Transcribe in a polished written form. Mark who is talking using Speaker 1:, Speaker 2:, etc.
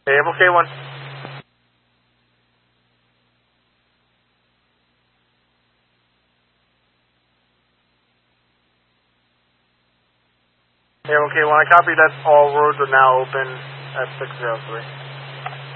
Speaker 1: Able K1. Able K1, I copy that all roads are now open at 603.